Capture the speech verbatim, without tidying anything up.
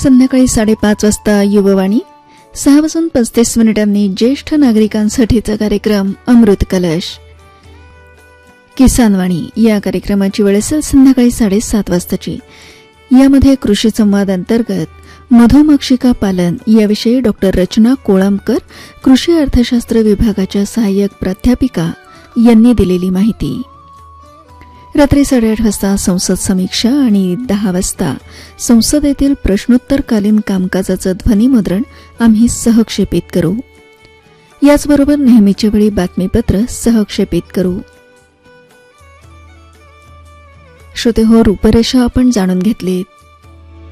संध्याकाळी साडेपाच वाजता युववाणी, सहा वाजून पस्तीस मिनिटांनी ज्येष्ठ नागरिकांसाठीचा कार्यक्रम अमृत कलश. किसानवाणी या कार्यक्रमाची वेळ असेल संध्याकाळी साडेसात वाजताची. यामध्ये कृषी संवाद अंतर्गत मधुमक्षिका पालन याविषयी डॉक्टर रचना कोळंबकर, कृषी अर्थशास्त्र विभागाच्या सहाय्यक प्राध्यापिका यांनी दिलेली माहिती. रात्री साडेआठ वाजता संसद समीक्षा आणि दहा वाजता संसदेतील प्रश्नोत्तरकालीन कामकाजाचं ध्वनिमुद्रण आम्ही सहक्षेपित करू. याचबरोबर नेहमीच्या वेळी बातमीपत्र सहक्षेपित करू. श्रोते हो, रूपरेषा आपण जाणून घेतलीत.